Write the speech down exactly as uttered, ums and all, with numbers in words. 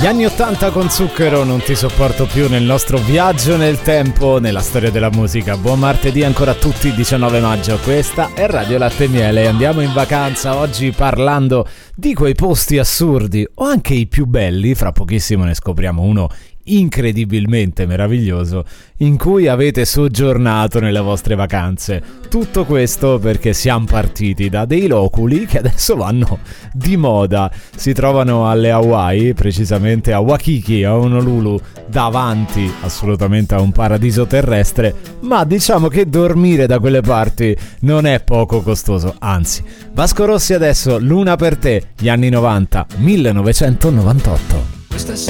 Gli anni ottanta con Zucchero, non ti sopporto più nel nostro viaggio nel tempo, nella storia della musica. Buon martedì ancora a tutti, diciannove maggio, questa è Radio Latte e Miele. Andiamo in vacanza oggi parlando di quei posti assurdi o anche i più belli, fra pochissimo ne scopriamo uno incredibilmente meraviglioso in cui avete soggiornato nelle vostre vacanze. Tutto questo perché siamo partiti da dei loculi che adesso vanno di moda. Si trovano alle Hawaii, precisamente a Waikiki, a Honolulu, davanti assolutamente a un paradiso terrestre, ma diciamo che dormire da quelle parti non è poco costoso, anzi. Vasco Rossi adesso, Luna per te, gli anni novanta, millenovecentonovantotto. Questa